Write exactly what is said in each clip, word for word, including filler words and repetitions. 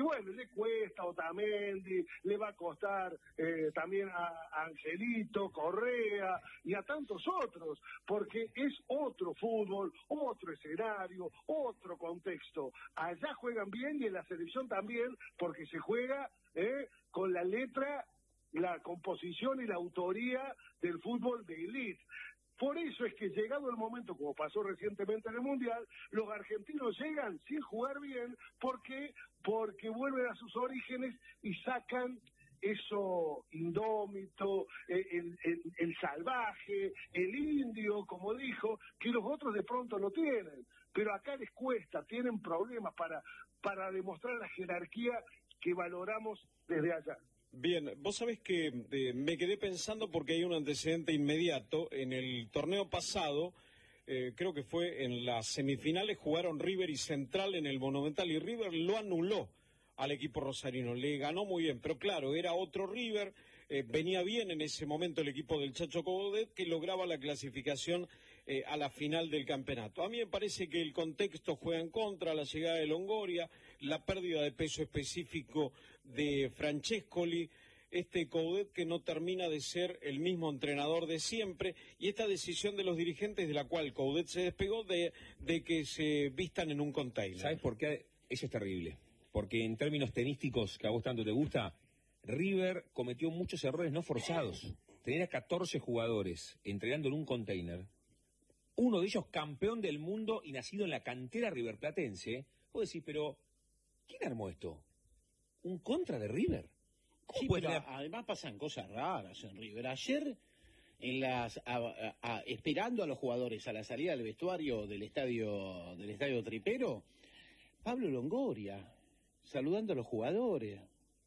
bueno, le cuesta a Otamendi, le va a costar eh, también a, a Angelito, Correa y a tantos otros, porque es otro fútbol, otro escenario, otro contexto. Allá juegan bien y en la selección también, porque se juega eh, con la letra, la composición y la autoría del fútbol de élite. Por eso es que llegado el momento, como pasó recientemente en el Mundial, los argentinos llegan sin jugar bien, porque porque vuelven a sus orígenes y sacan eso indómito, el, el, el salvaje, el indio, como dijo, que los otros de pronto no tienen. Pero acá les cuesta, tienen problemas para, para demostrar la jerarquía que valoramos desde allá. Bien, vos sabés que eh, me quedé pensando porque hay un antecedente inmediato. En el torneo pasado, eh, creo que fue en las semifinales, jugaron River y Central en el Monumental y River lo anuló al equipo rosarino, le ganó muy bien, pero claro, era otro River, eh, venía bien en ese momento el equipo del Chacho Coudet que lograba la clasificación eh, a la final del campeonato. A mí me parece que el contexto juega en contra, la llegada de Longoria, la pérdida de peso específico de Francescoli, este Coudet que no termina de ser el mismo entrenador de siempre, y esta decisión de los dirigentes de la cual Coudet se despegó de, de que se vistan en un container. ¿Sabes por qué? Eso es terrible. Porque en términos tenísticos, que a vos tanto te gusta, River cometió muchos errores no forzados. Tenía catorce jugadores entrenando en un container, uno de ellos campeón del mundo y nacido en la cantera riverplatense. Vos decís, pero ¿quién armó esto? ¿Un contra de River? ¿Cómo Sí, puede pero tener... además pasan cosas raras en River. Ayer, en las a, a, a, esperando a los jugadores a la salida del vestuario del estadio del estadio Tripero, Pablo Longoria saludando a los jugadores.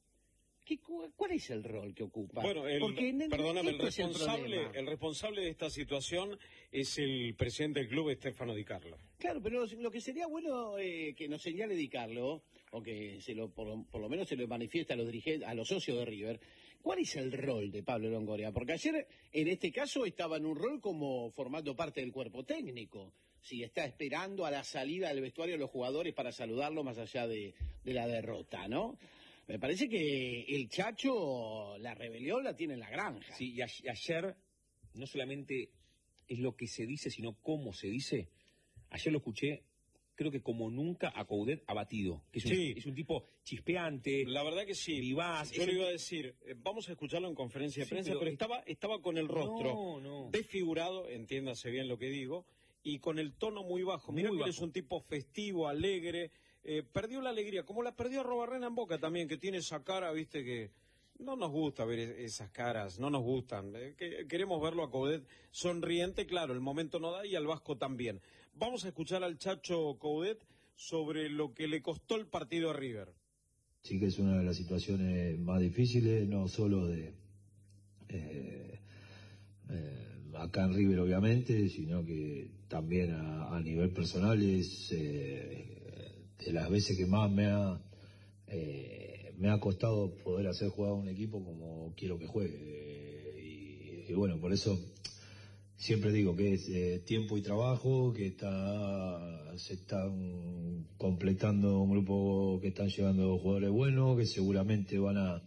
¿Qué, ¿Cuál es el rol que ocupa? Bueno, el, Porque en el, perdóname, el responsable, el, el responsable de esta situación es el presidente del club, Stefano Di Carlo. Claro, pero lo que sería bueno eh, que nos señale Di Carlo, o que se lo, por, lo, por lo menos se lo manifiesta a los dirigentes, a los socios de River, ¿cuál es el rol de Pablo Longoria? Porque ayer, en este caso, estaba en un rol como formando parte del cuerpo técnico. Si está esperando a la salida del vestuario de los jugadores para saludarlo más allá de, de la derrota, ¿no? Me parece que el Chacho, la rebelión la tiene en la granja. Sí, y a ayer no solamente es lo que se dice, sino cómo se dice. Ayer lo escuché, creo que como nunca, a Coudet abatido. Que es, un, sí. es un tipo chispeante. La verdad que sí. Vivaz. Yo le iba a decir, eh, vamos a escucharlo en conferencia de sí, prensa, pero, pero estaba, estaba con el rostro no, no. desfigurado, entiéndase bien lo que digo, y con el tono muy bajo. Mira que él es un tipo festivo, alegre. Eh, perdió la alegría, como la perdió Arrobarrena en Boca también, que tiene esa cara, viste, que no nos gusta ver esas caras, no nos gustan. Eh, que, queremos verlo a Coudet sonriente, claro, el momento no da, y al Vasco también. Vamos a escuchar al Chacho Coudet sobre lo que le costó el partido a River. Sí que es una de las situaciones más difíciles, no solo de eh, eh, acá en River obviamente, sino que también a, a nivel personal es... Eh, de las veces que más me ha eh, me ha costado poder hacer jugar a un equipo como quiero que juegue, eh, y, y bueno, por eso siempre digo que es eh, tiempo y trabajo, que está se están completando un grupo, que están llegando jugadores buenos, que seguramente van a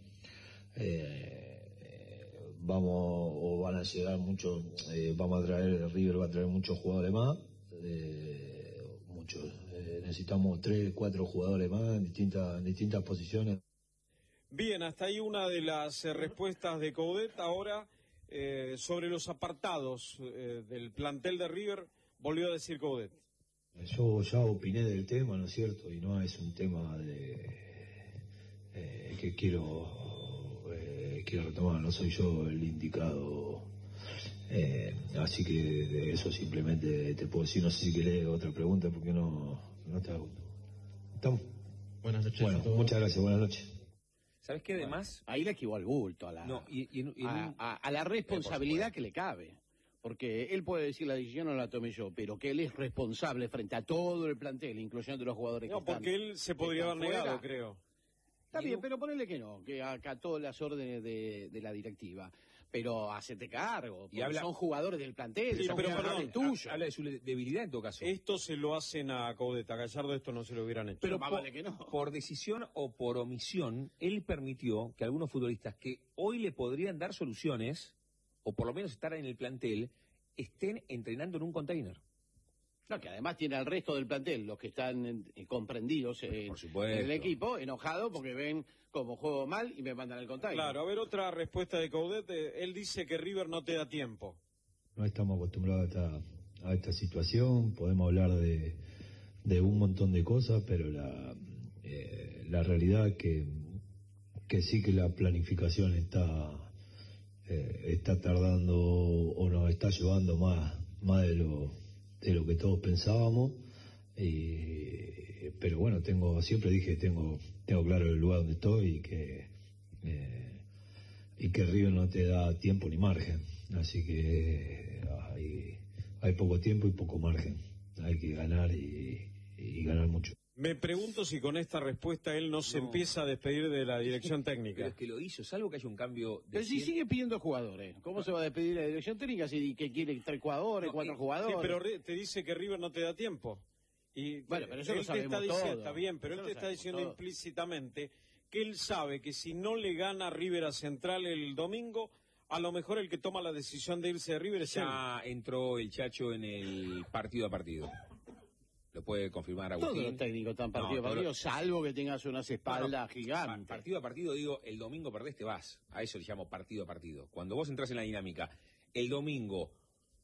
eh, vamos o van a llegar muchos, eh, vamos a traer, River va a traer muchos jugadores más, eh, muchos eh, necesitamos tres, cuatro jugadores más en distintas, en distintas posiciones. Bien, hasta ahí una de las eh, respuestas de Coudet. Ahora, eh, sobre los apartados eh, del plantel de River, volvió a decir Coudet. Yo ya opiné del tema, ¿no es cierto? Y no es un tema de eh, que quiero eh, quiero retomar, no soy yo el indicado. Eh, así que de eso simplemente te puedo decir. No sé si querés otra pregunta, porque no, no te hago. ¿Estamos? Buenas noches. Bueno, a todos. muchas gracias, buenas noches. ¿Sabes qué? Además, bueno, ahí le equivocó al bulto, a la, no, y, y, y, a, a, a la responsabilidad que le cabe. Porque él puede decir la decisión no la tomé yo, pero que él es responsable frente a todo el plantel, incluyendo los jugadores no, que están. No, porque él se podría haber fuera. negado, creo. Está bien, pero ponele que no, que acató las órdenes de, de la directiva. pero hacete cargo. Y habla... son jugadores del plantel, sí, son pero jugadores perdón, tuyos. Habla de su debilidad en todo caso. Esto se lo hacen a Coudet, a Gallardo esto no se lo hubieran hecho. Pero más por, vale que no. por decisión o por omisión, él permitió que algunos futbolistas que hoy le podrían dar soluciones, o por lo menos estar en el plantel, estén entrenando en un container. No, que además tiene al resto del plantel, los que están eh, comprendidos en, Por supuesto. en el equipo, enojados porque ven como juego mal y me mandan al container. Claro, a ver, otra respuesta de Coudet. Eh, él dice que River no te da tiempo. No estamos acostumbrados a esta, a esta situación, podemos hablar de, de un montón de cosas, pero la, eh, la realidad es que, que sí que la planificación está, eh, está tardando o nos está llevando más, más de lo... de lo que todos pensábamos, y, pero bueno, tengo siempre dije tengo tengo claro el lugar donde estoy y que eh, y que River no te da tiempo ni margen, así que hay, hay poco tiempo y poco margen, hay que ganar y, y ganar mucho. Me pregunto si con esta respuesta él no se No. empieza a despedir de la dirección Pero técnica. es que lo hizo, salvo que haya un cambio de Pero si cien- sigue pidiendo jugadores, ¿cómo se va a despedir la dirección técnica si que quiere tres jugadores, No, cuatro eh, jugadores? Sí, pero Ri- te dice que River no te da tiempo. Y Bueno, pero eso él lo te sabemos está diciendo, todo. está bien, pero Eso él lo te está sabemos diciendo todo. implícitamente que él sabe que si no le gana River a Central el domingo, a lo mejor el que toma la decisión de irse de River es él. Ya entró el Chacho en el partido a partido. Lo puede confirmar Agustín. Todos los técnicos están partido No, a todos partido, los- salvo que tengas unas espaldas Pa- gigantes. Partido a partido, digo, el domingo perdés, te vas. A eso le llamo partido a partido. Cuando vos entras en la dinámica, el domingo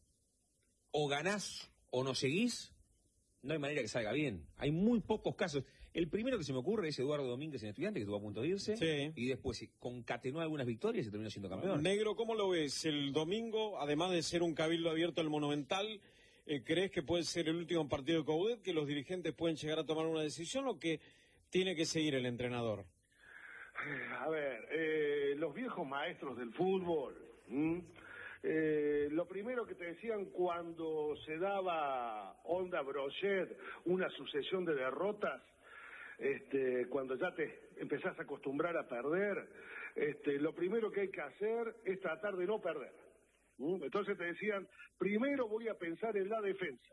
o ganás o no seguís, no hay manera que salga bien. Hay muy pocos casos. El primero que se me ocurre es Eduardo Domínguez en Estudiantes, que estuvo a punto de irse. Sí. Y después se concatenó algunas victorias y se terminó siendo campeón. Negro, ¿cómo lo ves? El domingo, además de ser un cabildo abierto al Monumental, eh, ¿crees que puede ser el último partido de Coudet, que los dirigentes pueden llegar a tomar una decisión o que tiene que seguir el entrenador? A ver, eh, los viejos maestros del fútbol, ¿m? Eh, lo primero que te decían cuando se daba onda brochet, una sucesión de derrotas, este, cuando ya te empezás a acostumbrar a perder, este, lo primero que hay que hacer es tratar de no perder. ¿m? Entonces te decían, primero voy a pensar en la defensa.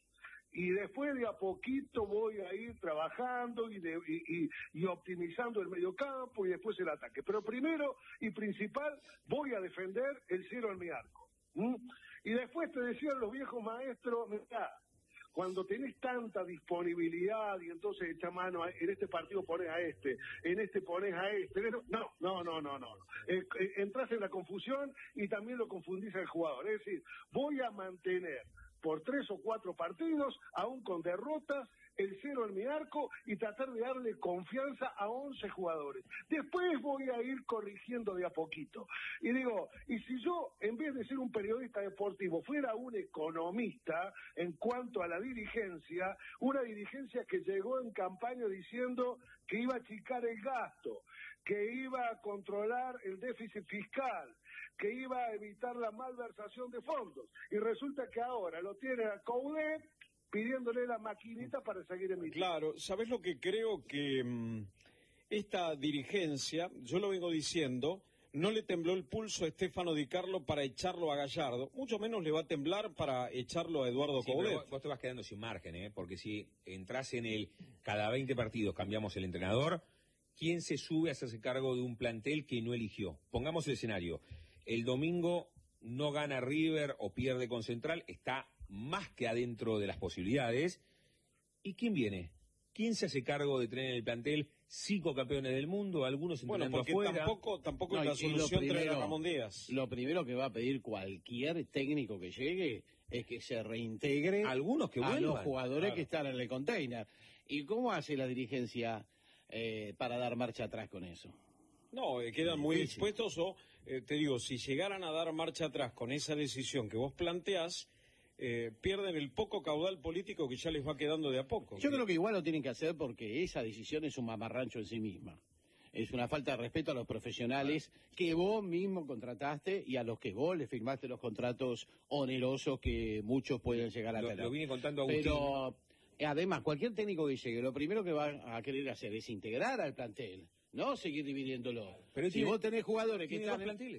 Y después de a poquito voy a ir trabajando y, de, y, y, y optimizando el mediocampo y después el ataque. Pero primero y principal voy a defender el cero en mi arco. ¿Mm? Y después te decían los viejos maestros, mirá, cuando tenés tanta disponibilidad y entonces echa mano, a, en este partido pones a este, en este pones a este, no, no, no, no, no. Eh, eh, entras en la confusión y también lo confundís al jugador. Es decir, voy a mantener por tres o cuatro partidos, aún con derrotas, el cero en mi arco y tratar de darle confianza a once jugadores. Después voy a ir corrigiendo de a poquito. Y digo, y si yo, en vez de ser un periodista deportivo, fuera un economista en cuanto a la dirigencia, una dirigencia que llegó en campaña diciendo que iba a achicar el gasto, que iba a controlar el déficit fiscal, que iba a evitar la malversación de fondos. Y resulta que ahora lo tiene a Coudet pidiéndole la maquinita para seguir emitiendo. Claro, ¿sabés lo que creo? Que mmm, esta dirigencia, yo lo vengo diciendo, no le tembló el pulso a Stefano Di Carlo para echarlo a Gallardo, mucho menos le va a temblar para echarlo a Eduardo Sí, Coudet. pero vos, vos te vas quedando sin margen, ¿eh? Porque si entras en el cada veinte partidos cambiamos el entrenador, ¿quién se sube a hacerse cargo de un plantel que no eligió? Pongamos el escenario. El domingo no gana River o pierde con Central, está más que adentro de las posibilidades. ¿Y quién viene? ¿Quién se hace cargo de tener en el plantel cinco campeones del mundo, algunos Bueno, entrenando porque afuera? tampoco, tampoco No, es la y- y lo solución traer a primero- Ramón Díaz. Lo primero que va a pedir cualquier técnico que llegue es que se reintegre Algunos que a vuelvan. los jugadores claro. que están en el container. ¿Y cómo hace la dirigencia eh, para dar marcha atrás con eso? No, eh, quedan muy Difícil. dispuestos o, eh, te digo, si llegaran a dar marcha atrás con esa decisión que vos planteás, eh, pierden el poco caudal político que ya les va quedando de a poco. Yo creo que igual lo tienen que hacer porque esa decisión es un mamarrancho en sí misma. Es una falta de respeto a los profesionales que vos mismo contrataste y a los que vos le firmaste los contratos onerosos que muchos pueden llegar a Lo, tener. lo viene contando Agustín. Pero, eh, además, cualquier técnico que llegue, lo primero que va a querer hacer es integrar al plantel, no seguir dividiéndolo. Pero si tiene- vos tenés jugadores que Tiene están... dos en- planteles.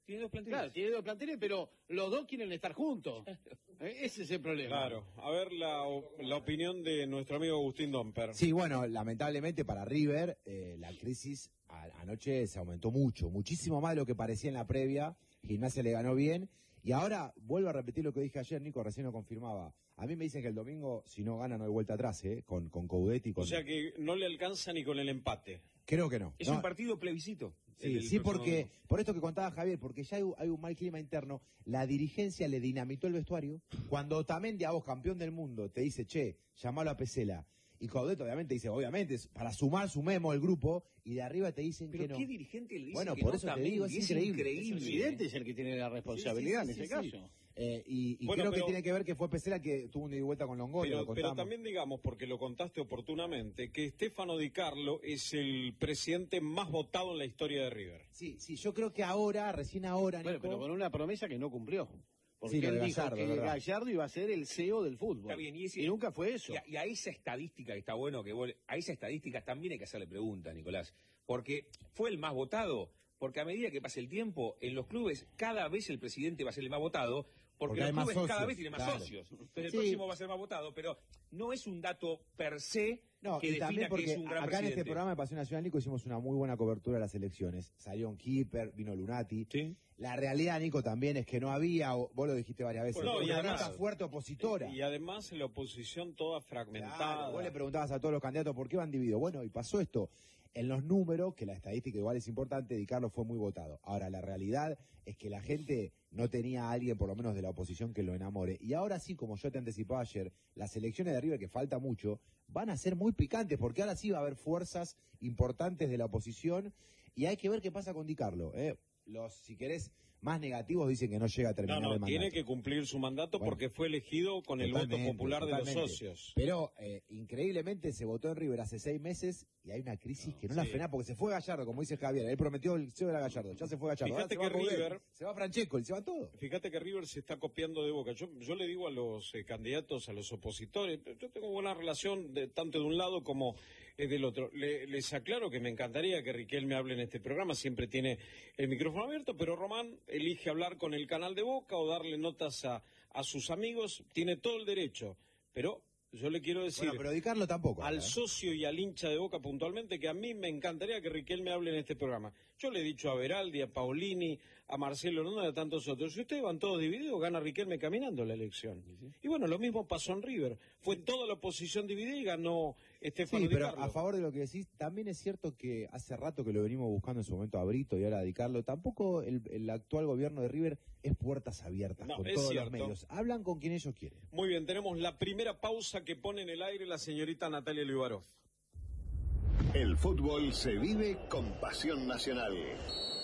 Tiene dos planteles. Claro, tiene dos planteles, pero los dos quieren estar juntos. Eh, Ese es el problema. Claro. A ver la, la opinión de nuestro amigo Agustín Domper. Sí, bueno, lamentablemente para River, eh, la crisis a, anoche se aumentó mucho, muchísimo más de lo que parecía en la previa. Gimnasia le ganó bien. Y ahora, vuelvo a repetir lo que dije ayer, Nico, recién lo confirmaba. A mí me dicen que el domingo, si no gana, no hay vuelta atrás, ¿eh? Con, con Coudet y con... O sea que no le alcanza ni con el empate. Creo que no. Es No, un partido plebiscito. Sí, el sí, próximo porque, domingo. por esto que contaba Javier, porque ya hay, hay un mal clima interno, la dirigencia le dinamitó el vestuario. Cuando Otamendi, a vos, campeón del mundo, te dice, che, llamalo a Pesela, y Coudet obviamente dice, obviamente, es para sumar, sumemos el grupo, y de arriba te dicen Pero que no. ¿qué dirigente le dice Bueno, que por no eso te también? digo, es Y increíble. El presidente es el que tiene la responsabilidad Sí, sí, sí, en sí, ese sí. caso. Eh, y y Bueno, creo pero- que tiene que ver que fue Pesela que tuvo una ida y vuelta con Longoria, Pero, lo pero contamos. también digamos, porque lo contaste oportunamente, que Stefano Di Carlo es el presidente más votado en la historia de River. Sí, sí, yo creo que ahora, recién ahora, Bueno, Nico, pero con una promesa que no cumplió. Porque Sí, lo él de dijo Gallardo, que ¿verdad? Gallardo iba a ser el C E O del fútbol. Está bien, y ese- y nunca fue eso. Y a, y a esa estadística que está bueno que vos- a esa estadística también hay que hacerle pregunta, Nicolás, porque fue el más votado, porque a medida que pase el tiempo en los clubes cada vez el presidente va a ser el más votado, porque, Porque hay los más clubes cada socios, vez tienen más claro. socios. Entonces el Sí. próximo va a ser más votado, pero no es un dato per se No, que y defina también que porque es un gran acá en presidente. este programa de Pasión Nacional, Nico, hicimos una muy buena cobertura de las elecciones. Salió un keeper, vino Lunati. Sí. La realidad, Nico, también es que no había, o- vos lo dijiste varias veces, Bueno, no, y una además- nota fuerte opositora. Y además la oposición toda fragmentada. Claro, vos le preguntabas a todos los candidatos por qué van divididos. Bueno, y pasó esto. En los números, que la estadística igual es importante, Di Carlo fue muy votado. Ahora, la realidad es que la gente no tenía a alguien, por lo menos de la oposición, que lo enamore. Y ahora sí, como yo te anticipaba ayer, las elecciones de River, que falta mucho, van a ser muy picantes, porque ahora sí va a haber fuerzas importantes de la oposición, y hay que ver qué pasa con Di Carlo. ¿eh? Los, si querés, más negativos dicen que no llega a No, terminar no, el mandato. tiene que cumplir su mandato Bueno, porque fue elegido con el voto Totalmente, popular de totalmente. los socios. Pero eh, increíblemente se votó en River hace seis meses y hay una crisis que no la sí. frena porque se fue Gallardo, como dice Javier. Él prometió el C E O era Gallardo, ya se fue Gallardo. Fíjate Ahora se que va Coudet, River- se va Francesco, se va todo. Fíjate que River se está copiando de Boca. Yo, yo le digo a los eh, candidatos, a los opositores, yo tengo buena relación de, tanto de un lado como eh, del otro. Le- les aclaro que me encantaría que Riquelme hable en este programa, siempre tiene el micrófono abierto, pero Román elige hablar con el canal de Boca o darle notas a, a sus amigos, tiene todo el derecho, pero yo le quiero decir... Bueno, pero Di Carlo tampoco. al ¿eh? socio y al hincha de Boca puntualmente, que a mí me encantaría que Riquelme hable en este programa. Yo le he dicho a Beraldi, a Paulini, a Marcelo Hernández, a tantos otros. Si ustedes van todos divididos, gana Riquelme caminando la elección. Y bueno, lo mismo pasó en River. Fue toda la oposición dividida y ganó Estefano Sí, Di pero Carlo. a favor de lo que decís, también es cierto que hace rato que lo venimos buscando en su momento a Brito y ahora a Di Carlo. Tampoco el, el actual gobierno de River es puertas abiertas No, con es todos cierto. los medios. Hablan con quien ellos quieren. Muy bien, tenemos la primera pausa que pone en el aire la señorita Natalia Libarov. El fútbol se vive con Pasión Nacional.